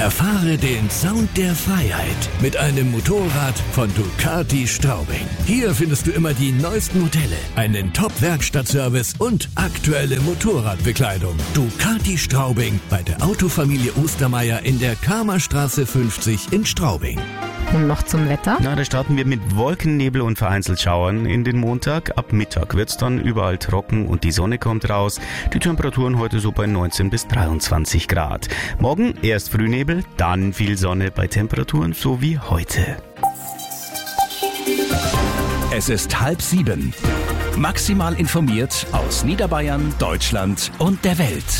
Erfahre den Sound der Freiheit mit einem Motorrad von Ducati Straubing. Hier findest du immer die neuesten Modelle, einen Top-Werkstattservice und aktuelle Motorradbekleidung. Ducati Straubing bei der Autofamilie Ostermeier in der Kramerstraße 50 in Straubing. Und noch zum Wetter? Da starten wir mit Wolken, Nebel und vereinzelt Schauern in den Montag. Ab Mittag wird's dann überall trocken und die Sonne kommt raus. Die Temperaturen heute so bei 19 bis 23 Grad. Morgen erst Frühnebel, dann viel Sonne bei Temperaturen so wie heute. Es ist 6:30. Maximal informiert aus Niederbayern, Deutschland und der Welt.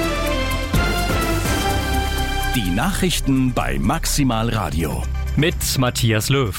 Die Nachrichten bei Maximal Radio. Mit Matthias Löw.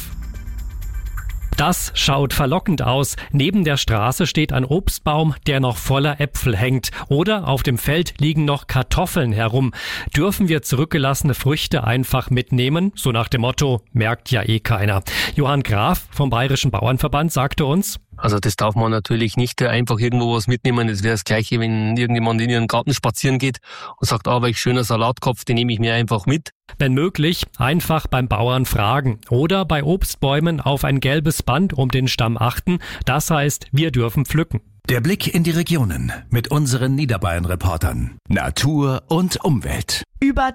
Das schaut verlockend aus. Neben der Straße steht ein Obstbaum, der noch voller Äpfel hängt. Oder auf dem Feld liegen noch Kartoffeln herum. Dürfen wir zurückgelassene Früchte einfach mitnehmen? So nach dem Motto, merkt ja eh keiner. Johann Graf vom Bayerischen Bauernverband sagte uns: Also das darf man natürlich nicht einfach irgendwo was mitnehmen. Das wäre das Gleiche, wenn irgendjemand in ihren Garten spazieren geht und sagt, welch schöner Salatkopf, den nehme ich mir einfach mit. Wenn möglich, einfach beim Bauern fragen oder bei Obstbäumen auf ein gelbes Band um den Stamm achten. Das heißt, wir dürfen pflücken. Der Blick in die Regionen mit unseren Niederbayern-Reportern. Natur und Umwelt. Über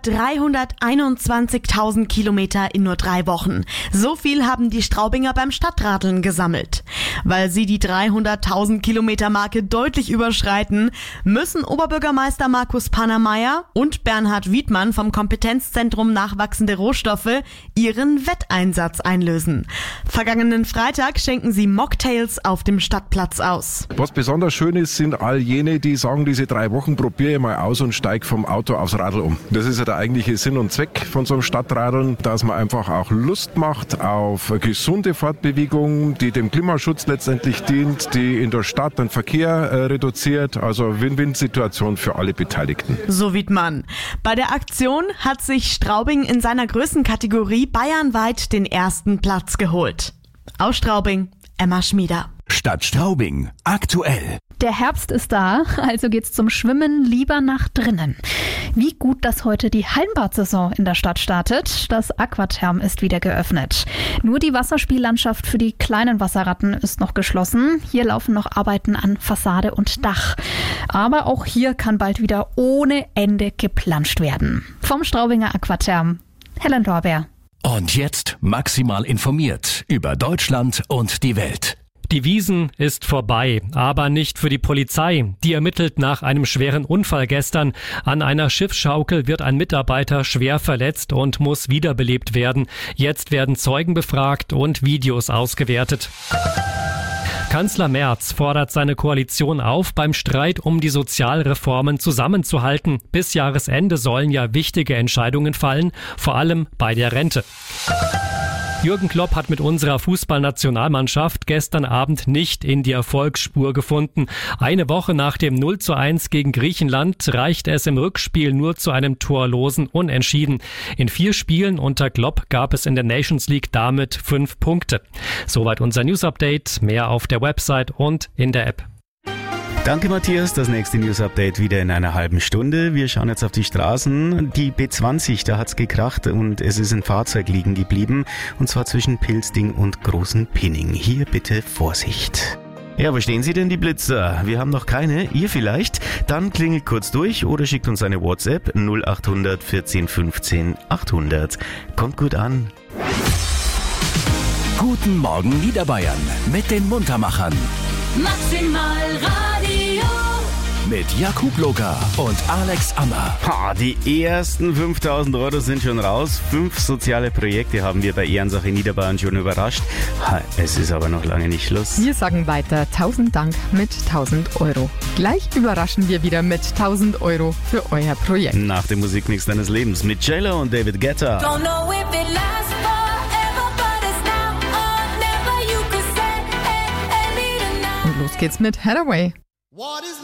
321.000 Kilometer in nur 3 Wochen. So viel haben die Straubinger beim Stadtradeln gesammelt. Weil sie die 300.000 Kilometer Marke deutlich überschreiten, müssen Oberbürgermeister Markus Pannermeier und Bernhard Wiedmann vom Kompetenzzentrum Nachwachsende Rohstoffe ihren Wetteinsatz einlösen. Vergangenen Freitag schenken sie Mocktails auf dem Stadtplatz aus. Was besonders schön ist, sind all jene, die sagen, diese 3 Wochen probiere ich mal aus und steige vom Auto aufs Radl um. Das ist ja der eigentliche Sinn und Zweck von so einem Stadtradeln, dass man einfach auch Lust macht auf eine gesunde Fortbewegung, die dem Klimaschutz letztendlich dient, die in der Stadt den Verkehr reduziert. Also Win-Win-Situation für alle Beteiligten. So Wiedmann. Bei der Aktion hat sich Straubing in seiner Größenkategorie bayernweit den ersten Platz geholt. Aus Straubing, Emma Schmieder. Stadt Straubing, aktuell. Der Herbst ist da, also geht's zum Schwimmen lieber nach drinnen. Wie gut, dass heute die Hallenbad-Saison in der Stadt startet. Das Aquatherm ist wieder geöffnet. Nur die Wasserspiellandschaft für die kleinen Wasserratten ist noch geschlossen. Hier laufen noch Arbeiten an Fassade und Dach. Aber auch hier kann bald wieder ohne Ende geplanscht werden. Vom Straubinger Aquatherm, Helen Lorbeer. Und jetzt maximal informiert über Deutschland und die Welt. Die Wiesn ist vorbei, aber nicht für die Polizei. Die ermittelt nach einem schweren Unfall gestern. An einer Schiffsschaukel wird ein Mitarbeiter schwer verletzt und muss wiederbelebt werden. Jetzt werden Zeugen befragt und Videos ausgewertet. Kanzler Merz fordert seine Koalition auf, beim Streit um die Sozialreformen zusammenzuhalten. Bis Jahresende sollen ja wichtige Entscheidungen fallen, vor allem bei der Rente. Jürgen Klopp hat mit unserer Fußballnationalmannschaft gestern Abend nicht in die Erfolgsspur gefunden. Eine Woche nach dem 0:1 gegen Griechenland reicht es im Rückspiel nur zu einem torlosen Unentschieden. In 4 Spielen unter Klopp gab es in der Nations League damit 5 Punkte. Soweit unser News-Update. Mehr auf der Website und in der App. Danke Matthias, das nächste News-Update wieder in einer halben Stunde. Wir schauen jetzt auf die Straßen. Die B20, da hat's gekracht und es ist ein Fahrzeug liegen geblieben. Und zwar zwischen Pilsting und Großen Pinning. Hier bitte Vorsicht. Ja, wo stehen Sie denn, die Blitzer? Wir haben noch keine, ihr vielleicht? Dann klingelt kurz durch oder schickt uns eine WhatsApp 0800 14 15 800. Kommt gut an. Guten Morgen Niederbayern mit den Muntermachern. Maximal Radio. Mit Jakub Loka und Alex Ammer. Die ersten 5.000 Euro sind schon raus. 5 soziale Projekte haben wir bei Ehrensache Niederbayern schon überrascht. Es ist aber noch lange nicht Schluss. Wir sagen weiter 1000 Dank mit 1000 Euro. Gleich überraschen wir wieder mit 1000 Euro für euer Projekt. Nach dem Musikmix deines Lebens mit JLo und David Guetta. Don't know if it lasts forever, but it's now or never. You could say, hey, hey, me tonight. Und los geht's mit Hathaway.